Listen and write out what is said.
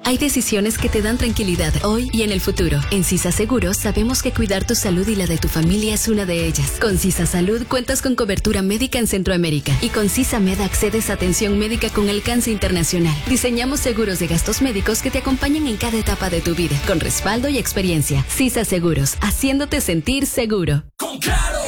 Hay decisiones que te dan tranquilidad hoy y en el futuro. En CISA Seguros sabemos que cuidar tu salud y la de tu familia es una de ellas. Con CISA Salud cuentas con cobertura médica en Centroamérica y con CISA Med accedes a atención médica con alcance internacional. Diseñamos seguros de gastos médicos que te acompañan en cada etapa de tu vida, con respaldo y experiencia. CISA Seguros, haciéndote sentir seguro. Con Claro,